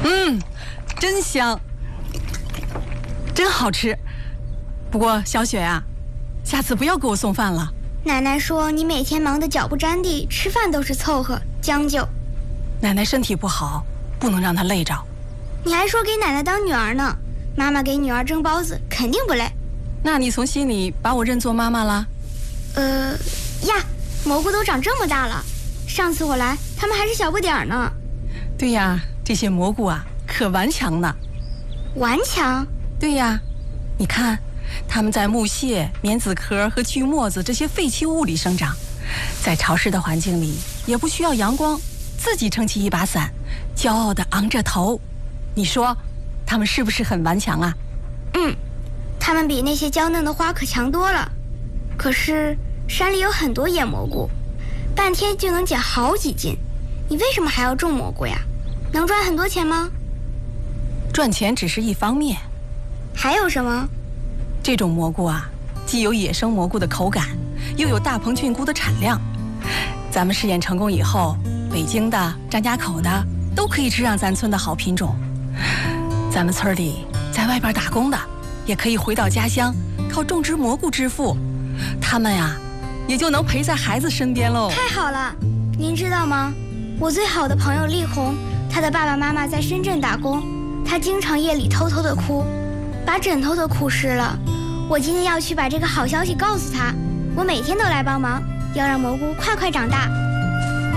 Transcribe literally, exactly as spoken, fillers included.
嗯，真香，真好吃。不过小雪啊，下次不要给我送饭了。 奶奶说你每天忙得脚不沾地，吃饭都是凑合将就。 奶奶身体不好，不能让她累着。 你还说给奶奶当女儿呢，妈妈给女儿蒸包子肯定不累。 那你从心里把我认作妈妈了？ 呃，呀，蘑菇都长这么大了，上次我来，它们还是小不点儿呢。 对呀，这些蘑菇啊，可顽强呢。 顽强？ 对呀，你看，它们在木屑、棉籽壳和锯末子这些废弃物里生长，在潮湿的环境里也不需要阳光，自己撑起一把伞，骄傲地昂着头。你说，它们是不是很顽强啊？ 嗯，它们比那些娇嫩的花可强多了。可是山里有很多野蘑菇，半天就能捡好几斤。你为什么还要种蘑菇呀？能赚很多钱吗？ 赚钱只是一方面， 还有什么？ 这种蘑菇啊，既有野生蘑菇的口感，又有大棚菌菇的产量。咱们试验成功以后，北京的、张家口的都可以吃上咱村的好品种。咱们村里在外边打工的，也可以回到家乡靠种植蘑菇致富。他们呀、啊，也就能陪在孩子身边喽。 太好了，您知道吗？我最好的朋友丽红，她的爸爸妈妈在深圳打工，她经常夜里偷偷的哭，把枕头都哭湿了。我今天要去把这个好消息告诉她，我每天都来帮忙，要让蘑菇快快长大。